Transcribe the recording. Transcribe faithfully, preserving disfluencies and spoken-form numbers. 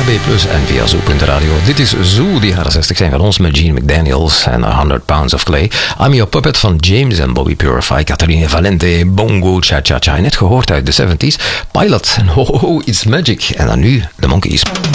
B plus, en via Zoo punt radio. Dit is Zoo, die jaren zestig zijn van ons met Gene McDaniels en honderd pounds of Clay. I'm Your Puppet van James en Bobby Purify, Catalina Valente, Bongo, Cha Cha Cha. Net gehoord uit de zeventies. Pilot en Ho Ho It's Magic. En dan nu de Monkees.